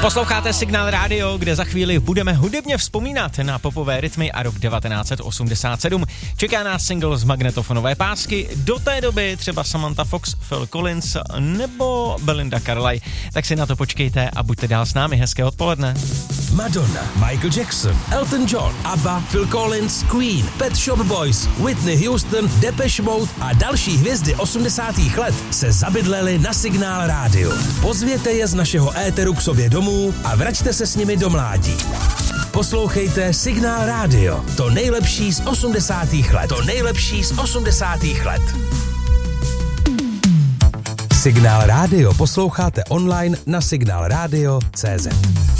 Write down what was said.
Posloucháte Signál Radio, kde za chvíli budeme hudebně vzpomínat na popové rytmy a rok 1987. Čeká nás single z magnetofonové pásky, do té doby třeba Samantha Fox, Phil Collins nebo Belinda Carlisle. Tak si na to počkejte a buďte dál s námi, hezké odpoledne. Madonna, Michael Jackson, Elton John, ABBA, Phil Collins, Queen, Pet Shop Boys, Whitney Houston, Depeche Mode a další hvězdy 80. let se zabydleli na Signál Radio. Pozvěte je z našeho éteru k sobě domů a vraťte se s nimi do mládí. Poslouchejte Signál Radio, to nejlepší z 80. let. To nejlepší z 80. let. Signál Radio posloucháte online na signalradio.cz.